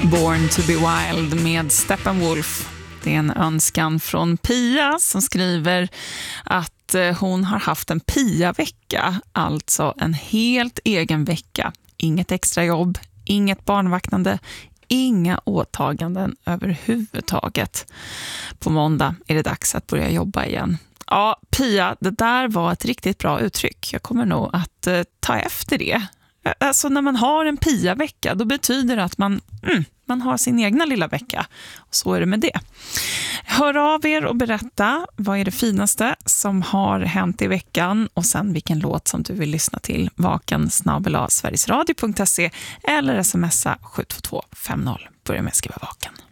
Born to be wild med Steppenwolf. Det är en önskan från Pia som skriver att hon har haft en Pia-vecka, alltså en helt egen vecka. Inget extra jobb, inget barnvaktande, inga åtaganden överhuvudtaget. På måndag är det dags att börja jobba igen. Ja, Pia, det där var ett riktigt bra uttryck. Jag kommer nog att ta efter det. Alltså när man har en Pia-vecka, då betyder det att man har sin egna lilla vecka. Och så är det med det. Hör av er och berätta vad är det finaste som har hänt i veckan och sen vilken låt som du vill lyssna till. vaken@sverigesradio.se eller smsa 72250. Börja med att skriva vaken.